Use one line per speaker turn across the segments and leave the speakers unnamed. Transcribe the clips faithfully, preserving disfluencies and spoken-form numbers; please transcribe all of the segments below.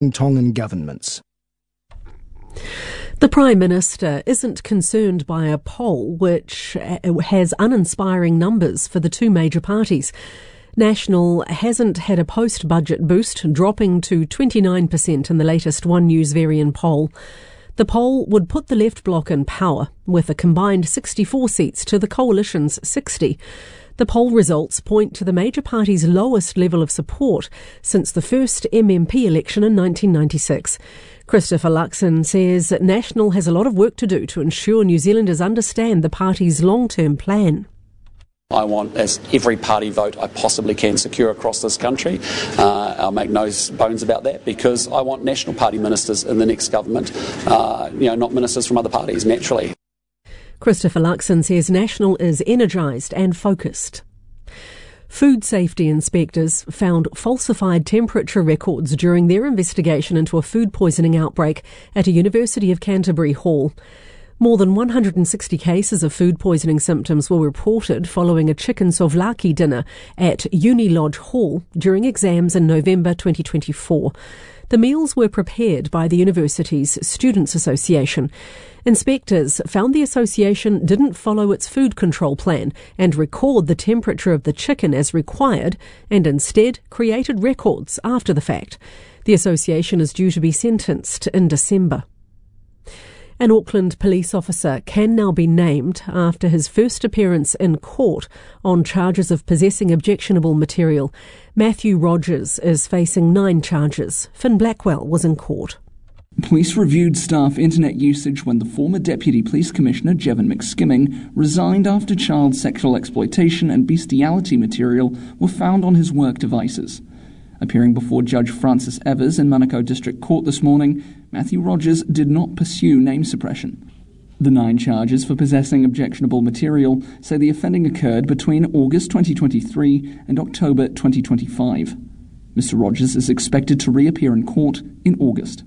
Tongan governments.
The Prime Minister isn't concerned by a poll which has uninspiring numbers for the two major parties. National hasn't had a post-budget boost, dropping to twenty-nine percent in the latest One News Varian poll. The poll would put the Left Bloc in power, with a combined sixty-four seats to the Coalition's sixty. The poll results point to the major party's lowest level of support since the first M M P election in nineteen ninety-six. Christopher Luxon says National has a lot of work to do to ensure New Zealanders understand the party's long-term plan.
I want as every party vote I possibly can secure across this country. Uh, I'll make no bones about that, because I want National Party ministers in the next government, uh, you know, not ministers from other parties, naturally.
Christopher Luxon says National is energised and focused. Food safety inspectors found falsified temperature records during their investigation into a food poisoning outbreak at a University of Canterbury hall. More than one hundred sixty cases of food poisoning symptoms were reported following a chicken souvlaki dinner at Uni Lodge Hall during exams in November twenty twenty-four. The meals were prepared by the university's Students' Association. Inspectors found the association didn't follow its food control plan and record the temperature of the chicken as required, and instead created records after the fact. The association is due to be sentenced in December. An Auckland police officer can now be named after his first appearance in court on charges of possessing objectionable material. Matthew Rogers is facing nine charges. Finn Blackwell was in court.
Police reviewed staff internet usage when the former Deputy Police Commissioner, Jevon McSkimming, resigned after child sexual exploitation and bestiality material were found on his work devices. Appearing before Judge Francis Evers in Manukau District Court this morning, Matthew Rogers did not pursue name suppression. The nine charges for possessing objectionable material say the offending occurred between August twenty twenty-three and October twenty twenty-five. Mister Rogers is expected to reappear in court in August.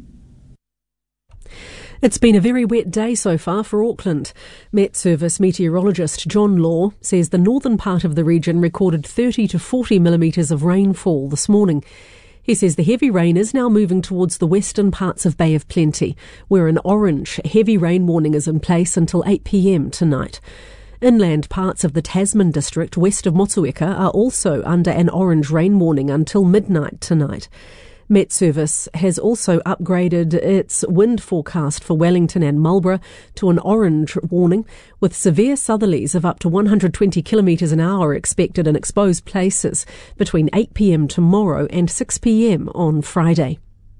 It's been a very wet day so far for Auckland. Met Service meteorologist John Law says the northern part of the region recorded thirty to forty millimetres of rainfall this morning. He says the heavy rain is now moving towards the western parts of Bay of Plenty, where an orange heavy rain warning is in place until eight p.m. tonight. Inland parts of the Tasman district west of Motueka are also under an orange rain warning until midnight tonight. Met Service has also upgraded its wind forecast for Wellington and Marlborough to an orange warning, with severe southerlies of up to one hundred twenty kilometres an hour expected in exposed places between eight p.m. tomorrow and six p.m. on Friday.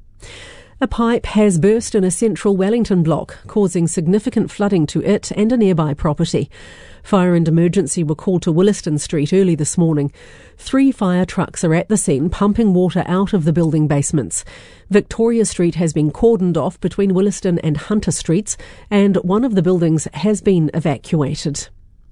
A pipe has burst in a central Wellington block, causing significant flooding to it and a nearby property. Fire and emergency were called to Williston Street early this morning. Three fire trucks are at the scene pumping water out of the building basements. Victoria Street has been cordoned off between Williston and Hunter Streets, and one of the buildings has been evacuated.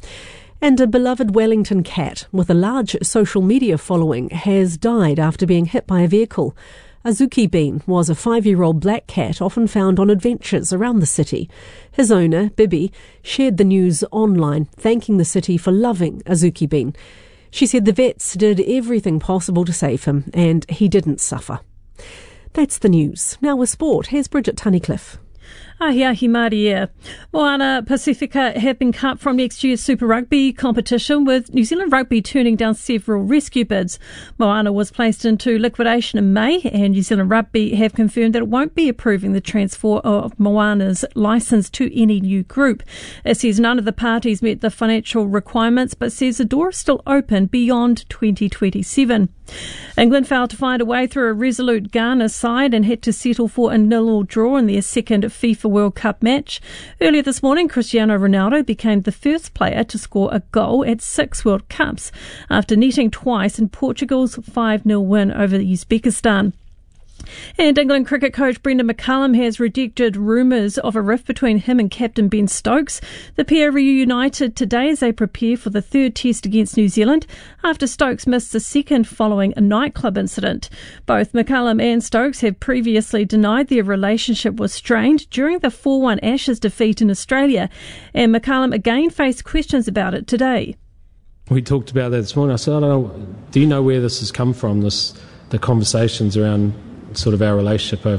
And a beloved Wellington cat with a large social media following has died after being hit by a vehicle. Azuki Bean was a five-year-old black cat often found on adventures around the city. His owner, Bibi, shared the news online, thanking the city for loving Azuki Bean. She said the vets did everything possible to save him, and he didn't suffer. That's the news. Now with sport, here's Bridget Tunnicliffe.
Ahi ahi Maria. Moana Pacifica have been cut from next year's Super Rugby competition, with New Zealand Rugby turning down several rescue bids. Moana was placed into liquidation in May, and New Zealand Rugby have confirmed that it won't be approving the transfer of Moana's licence to any new group. It says none of the parties met the financial requirements, but says the door is still open beyond twenty twenty-seven. England failed to find a way through a resolute Ghana side and had to settle for a nil-all draw in their second FIFA World Cup match. Earlier this morning, Cristiano Ronaldo became the first player to score a goal at six World Cups after netting twice in Portugal's five nil win over Uzbekistan. And England cricket coach Brendan McCullum has rejected rumours of a rift between him and captain Ben Stokes. The pair reunited today as they prepare for the third test against New Zealand after Stokes missed the second following a nightclub incident. Both McCullum and Stokes have previously denied their relationship was strained during the four one Ashes defeat in Australia, and McCullum again faced questions about it today.
We talked about that this morning. I said, I don't know, do you know where this has come from, this the conversations around sort of our relationship over